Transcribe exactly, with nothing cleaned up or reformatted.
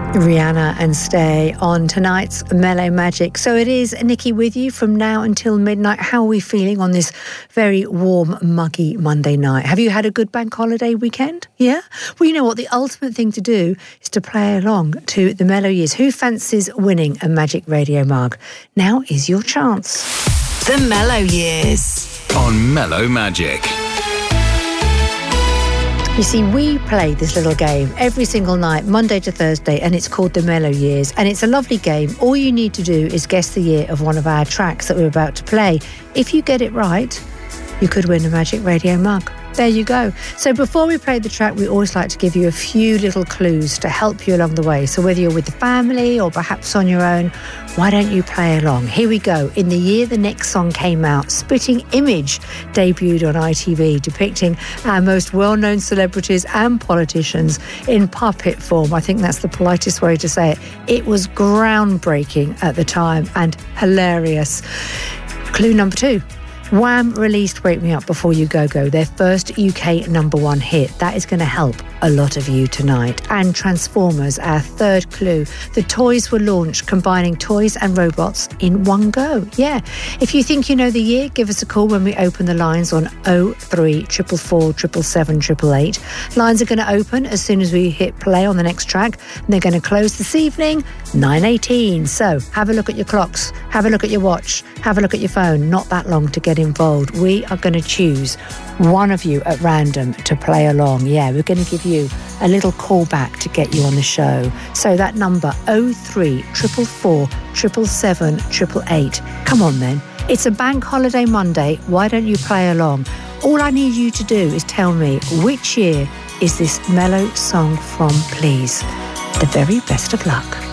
Rihanna and Stay on tonight's Mellow Magic. So it is Nikki with you from now until midnight. How are we feeling on this very warm, muggy Monday night? Have you had a good bank holiday weekend? Yeah? Well, you know what? The ultimate thing to do is to play along to the Mellow Years. Who fancies winning a Magic Radio mug? Now is your chance. The Mellow Years on Mellow Magic. You see, we play this little game every single night, Monday to Thursday, and it's called The Mellow Years. And it's a lovely game. All you need to do is guess the year of one of our tracks that we're about to play. If you get it right, you could win a Magic Radio mug. There you go. So before we play the track, we always like to give you a few little clues to help you along the way. So whether you're with the family or perhaps on your own, why don't you play along? Here we go. In the year the next song came out, Spitting Image debuted on I T V, depicting our most well-known celebrities and politicians in puppet form. I think that's the politest way to say it. It was groundbreaking at the time and hilarious. Clue number two. Wham released Wake Me Up Before You Go Go, their first U K number one hit. That is going to help a lot of you tonight. And Transformers, our third clue. The toys were launched, combining toys and robots in one go. Yeah. If you think you know the year, give us a call when we open the lines on oh three four four four seven seven eight eight eight. Lines are going to open as soon as we hit play on the next track, and they're going to close this evening, nine eighteen. So have a look at your clocks, have a look at your watch, have a look at your phone. Not that long to get involved. We are going to choose one of you at random to play along. Yeah, we're going to give you a little call back to get you on the show. So that number oh three four four four seven seven eight eight eight. Come on then. It's a bank holiday Monday. Why don't you play along? All I need you to do is tell me which year is this mellow song from, please. The very best of luck.